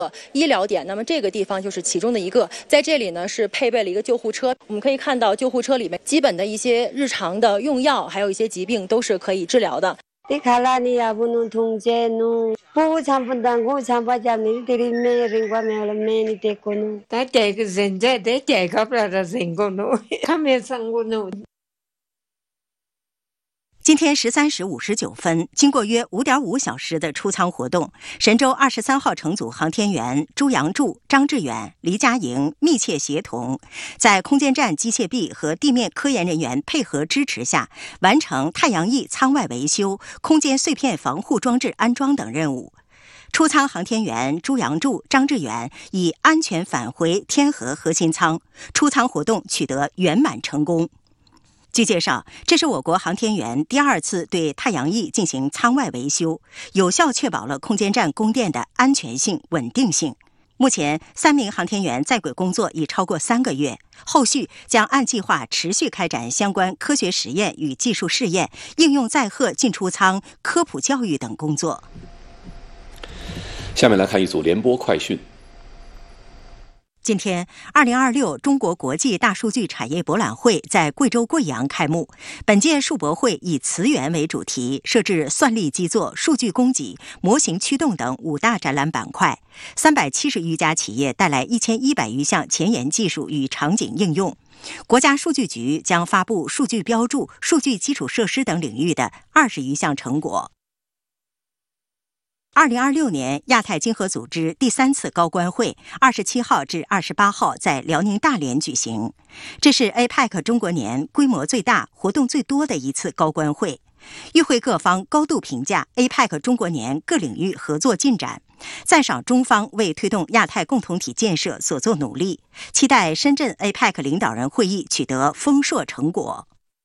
医疗点，那么这个地方就是其中的一个。在这里呢是配备了一个救护车，我们可以看到救护车里面基本的一些日常的用药，还有一些疾病都是可以治疗的。 今天13时59分，经过约5.5小时的出舱活动，神舟23号乘组航天员朱杨柱、张志远、黎佳莹密切协同，在空间站机械臂和地面科研人员配合支持下，完成太阳翼舱外维修、空间碎片防护装置安装等任务。出舱航天员朱杨柱、张志远已安全返回天河核心舱，出舱活动取得圆满成功。据介绍，这是我国航天员第2次对太阳翼进行舱外维修，有效确保了空间站供电的安全性、稳定性。目前，3名航天员在轨工作已超过3个月，后续将按计划持续开展相关科学实验与技术试验、应用载荷进出舱、科普教育等工作。 下面来看一组联播快讯。 今天，2026中国国际大数据产业博览会在贵州贵阳开幕。本届数博会以词源为主题，设置算力基座、数据供给、模型驱动等5大展览板块，370余家企业带来1100余项前沿技术与场景应用。国家数据局将发布数据标注、数据基础设施等领域的20余项成果。2026年亚太经合组织第3次高官会27号至28号在辽宁大连举行，这是 APEC 中国年规模最大、活动最多的一次高官会。与会各方高度评价 APEC 中国年各领域合作进展，赞赏中方为推动亚太共同体建设所作努力，期待深圳 APEC 领导人会议取得丰硕成果。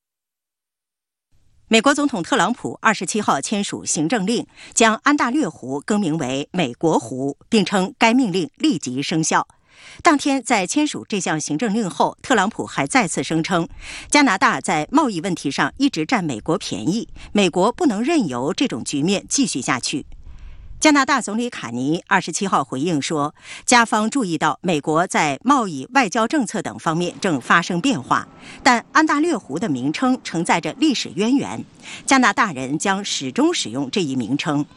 美国总统特朗普27号签署行政令，将安大略湖更名为美国湖，并称该命令立即生效。当天在签署这项行政令后，特朗普还再次声称，加拿大在贸易问题上一直占美国便宜，美国不能任由这种局面继续下去。加拿大总理卡尼27号回应说，加方注意到美国在贸易、外交政策等方面正发生变化，但安大略湖的名称承载着历史渊源，加拿大人将始终使用这一名称。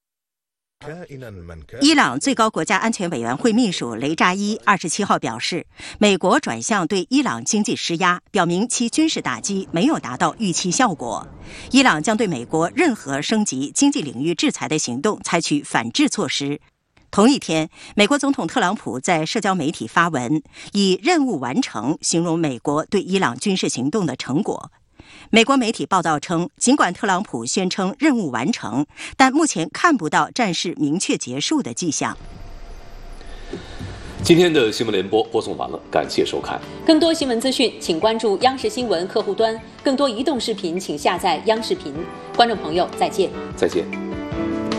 伊朗最高国家安全委员会秘书雷扎伊27号表示，美国转向对伊朗经济施压，表明其军事打击没有达到预期效果。伊朗将对美国任何升级经济领域制裁的行动采取反制措施。同一天，美国总统特朗普在社交媒体发文，以任务完成形容美国对伊朗军事行动的成果。美国媒体报道称，尽管特朗普宣称任务完成，但目前看不到战事明确结束的迹象。 今天的新闻联播播送完了，感谢收看。 更多新闻资讯，请关注央视新闻客户端；更多移动视频，请下载央视频。观众朋友，再见。 再见。